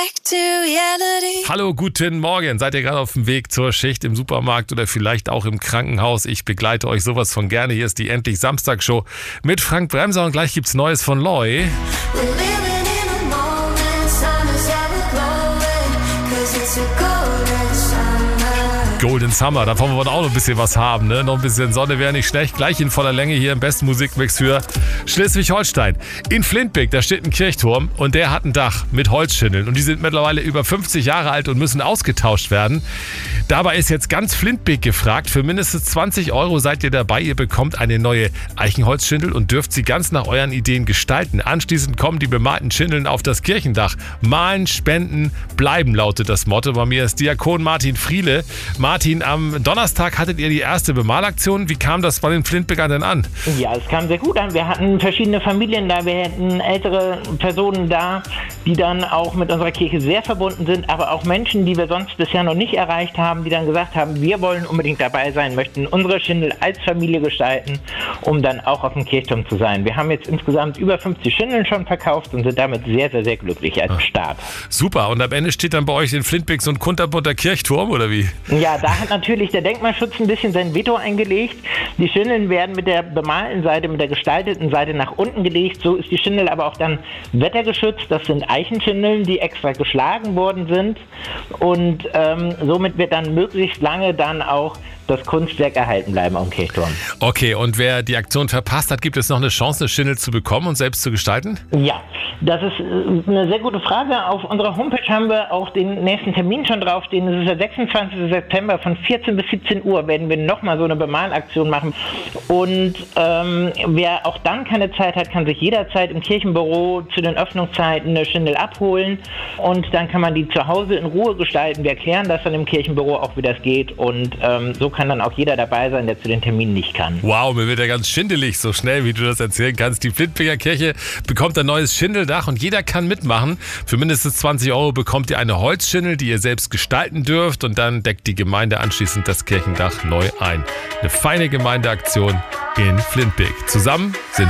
Hallo, guten Morgen. Seid ihr gerade auf dem Weg zur Schicht im Supermarkt oder vielleicht auch im Krankenhaus? Ich begleite euch sowas von gerne. Hier ist die Endlich Samstag-Show mit Frank Bremser und gleich gibt's Neues von Loy. Golden Summer, davon wollen wir auch noch ein bisschen was haben, ne? Noch ein bisschen Sonne wäre nicht schlecht. Gleich in voller Länge hier im besten Musikmix für Schleswig-Holstein. In Flintbek, da steht ein Kirchturm und der hat ein Dach mit Holzschindeln und die sind mittlerweile über 50 Jahre alt und müssen ausgetauscht werden. Dabei ist jetzt ganz Flintbek gefragt. Für mindestens 20 € seid ihr dabei. Ihr bekommt eine neue Eichenholzschindel und dürft sie ganz nach euren Ideen gestalten. Anschließend kommen die bemalten Schindeln auf das Kirchendach. Malen, spenden, bleiben lautet das Motto. Bei mir ist Diakon Martin Friele. Martin, am Donnerstag hattet ihr die erste Bemalaktion. Wie kam das bei den Flintbekern denn an? Ja, es kam sehr gut an. Wir hatten verschiedene Familien da, wir hatten ältere Personen da, die dann auch mit unserer Kirche sehr verbunden sind, aber auch Menschen, die wir sonst bisher noch nicht erreicht haben, die dann gesagt haben, wir wollen unbedingt dabei sein, möchten unsere Schindel als Familie gestalten, um dann auch auf dem Kirchturm zu sein. Wir haben jetzt insgesamt über 50 Schindeln schon verkauft und sind damit sehr, sehr, sehr glücklich als Start. Super, und am Ende steht dann bei euch in Flintbek so ein kunterbunter Kirchturm, oder wie? Ja, da hat natürlich der Denkmalschutz ein bisschen sein Veto eingelegt. Die Schindeln werden mit der bemalten Seite, mit der gestalteten Seite nach unten gelegt. So ist die Schindel aber auch dann wettergeschützt. Das sind Eichenschindeln, die extra geschlagen worden sind. Und somit wird dann möglichst lange dann auch das Kunstwerk erhalten bleiben am Kirchturm. Okay, und wer die Aktion verpasst hat, gibt es noch eine Chance, eine Schindel zu bekommen und selbst zu gestalten? Ja, das ist eine sehr gute Frage. Auf unserer Homepage haben wir auch den nächsten Termin schon draufstehen. Das ist der 26. September von 14 bis 17 Uhr werden wir nochmal so eine Bemalaktion machen. Und wer auch dann keine Zeit hat, kann sich jederzeit im Kirchenbüro zu den Öffnungszeiten eine Schindel abholen. Und dann kann man die zu Hause in Ruhe gestalten. Wir erklären das dann im Kirchenbüro auch, wie das geht. Und so kann dann auch jeder dabei sein, der zu den Terminen nicht kann. Wow, mir wird ja ganz schindelig, so schnell, wie du das erzählen kannst. Die Flintbeker Kirche bekommt ein neues Schindeldach und jeder kann mitmachen. Für mindestens 20 € bekommt ihr eine Holzschindel, die ihr selbst gestalten dürft und dann deckt die Gemeinde anschließend das Kirchendach neu ein. Eine feine Gemeindeaktion in Flintbek. Zusammen sind